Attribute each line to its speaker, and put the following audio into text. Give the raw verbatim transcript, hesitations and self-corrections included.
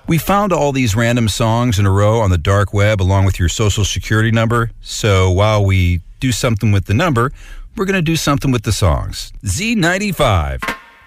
Speaker 1: We found all these random songs in a row on the dark web along with your social security number. So while we do something with the number, we're going to do something with the songs. Z ninety-five.